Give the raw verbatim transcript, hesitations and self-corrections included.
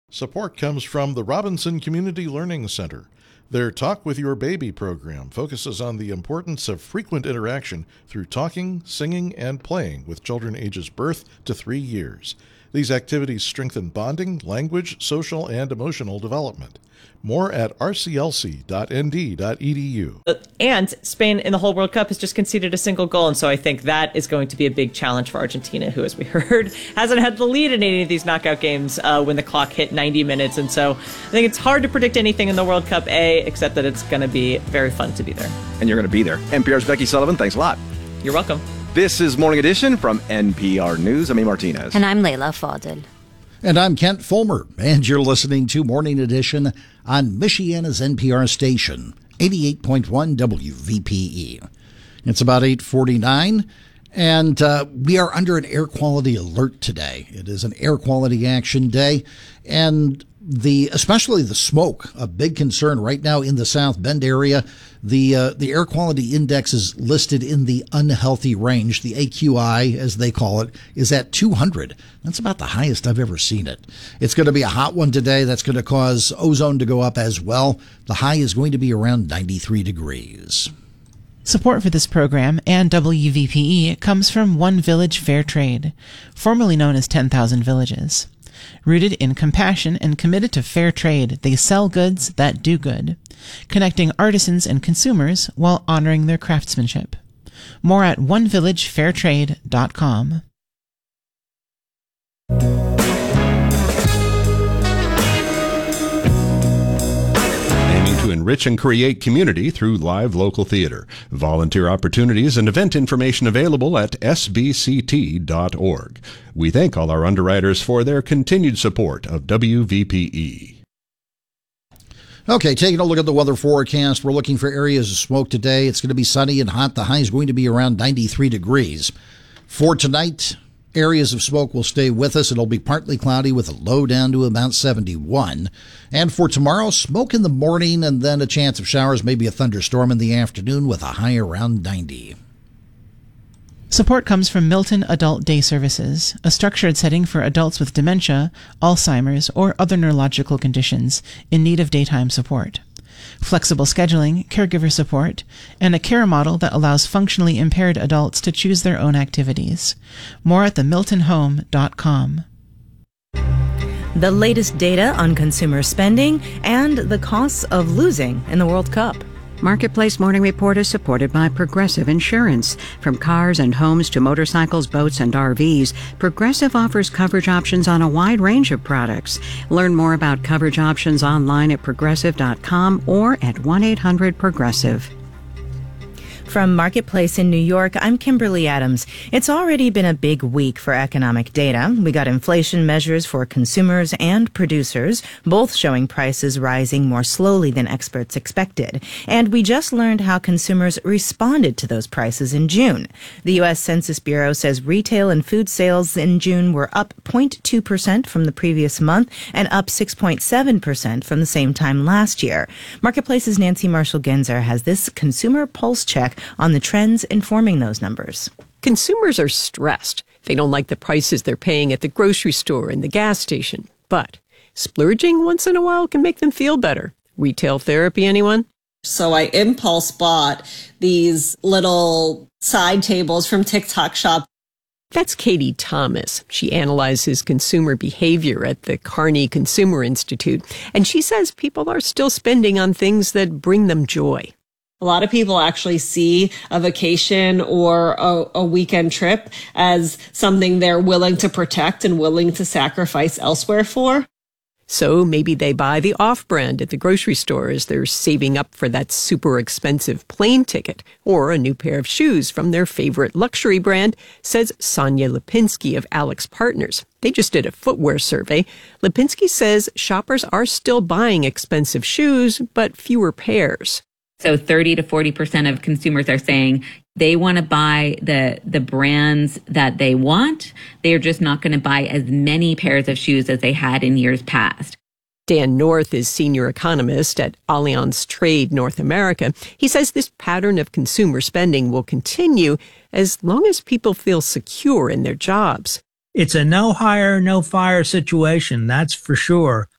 Support comes from the Robinson Community Learning Center. Their Talk with Your Baby program focuses on the importance of frequent interaction through talking, singing, and playing with children ages birth to three years. These activities strengthen bonding, language, social, and emotional development. More at r c l c dot n d dot e d u. And Spain in the whole World Cup has just conceded a single goal, and so I think that is going to be a big challenge for Argentina, who, as we heard, hasn't had the lead in any of these knockout games uh, when the clock hit ninety minutes. And so I think it's hard to predict anything in the World Cup, A, except that it's going to be very fun to be there. And you're going to be there. N P R's Becky Sullivan, thanks a lot. You're welcome. This is Morning Edition from N P R News. I'm A. Martinez. And I'm Layla Fadel. And I'm Kent Fulmer, and you're listening to Morning Edition on Michiana's N P R station, eighty-eight point one W V P E. It's about eight forty-nine, and uh, we are under an air quality alert today. It is an air quality action day, and the especially the smoke, a big concern right now in the South Bend area. The uh, the air quality index is listed in the unhealthy range. The A Q I, as they call it, is at two hundred. That's about the highest I've ever seen it. It's going to be a hot one today. That's going to cause ozone to go up as well. The high is going to be around ninety-three degrees. Support for this program and W V P E comes from One Village Fair Trade, formerly known as ten thousand Villages. Rooted in compassion and committed to fair trade, they sell goods that do good, connecting artisans and consumers while honoring their craftsmanship. More at one village fair trade dot com. To enrich and create community through live local theater. Volunteer opportunities and event information available at s b c t dot org. We thank all our underwriters for their continued support of W V P E. Okay, taking a look at the weather forecast, we're looking for areas of smoke today. It's going to be sunny and hot. The high is going to be around ninety-three degrees. For tonight, areas of smoke will stay with us. It'll be partly cloudy with a low down to about seventy-one. And for tomorrow, smoke in the morning and then a chance of showers, maybe a thunderstorm in the afternoon with a high around ninety. Support comes from Milton Adult Day Services, a structured setting for adults with dementia, Alzheimer's, or other neurological conditions in need of daytime support. Flexible scheduling, caregiver support, and a care model that allows functionally impaired adults to choose their own activities. More at the milton home dot com. The latest data on consumer spending and the costs of losing in the World Cup. Marketplace Morning Report is supported by Progressive Insurance. From cars and homes to motorcycles, boats, and R Vs, Progressive offers coverage options on a wide range of products. Learn more about coverage options online at progressive dot com or at one eight hundred progressive. From Marketplace in New York, I'm Kimberly Adams. It's already been a big week for economic data. We got inflation measures for consumers and producers, both showing prices rising more slowly than experts expected. And we just learned how consumers responded to those prices in June. The U S Census Bureau says retail and food sales in June were up zero point two percent from the previous month and up six point seven percent from the same time last year. Marketplace's Nancy Marshall-Genzer has this consumer pulse check on the trends informing those numbers. Consumers are stressed. They don't like the prices they're paying at the grocery store and the gas station. But splurging once in a while can make them feel better. Retail therapy, anyone? So I impulse bought these little side tables from TikTok Shop. That's Katie Thomas. She analyzes consumer behavior at the Carney Consumer Institute. And she says people are still spending on things that bring them joy. A lot of people actually see a vacation or a, a weekend trip as something they're willing to protect and willing to sacrifice elsewhere for. So maybe they buy the off-brand at the grocery store as they're saving up for that super expensive plane ticket, or a new pair of shoes from their favorite luxury brand, says Sonia Lipinski of Alex Partners. They just did a footwear survey. Lipinski says shoppers are still buying expensive shoes, but fewer pairs. So thirty to forty percent of consumers are saying they want to buy the the brands that they want. They're just not going to buy as many pairs of shoes as they had in years past. Dan North is senior economist at Allianz Trade North America. He says this pattern of consumer spending will continue as long as people feel secure in their jobs. It's a no hire, no fire situation, that's for sure.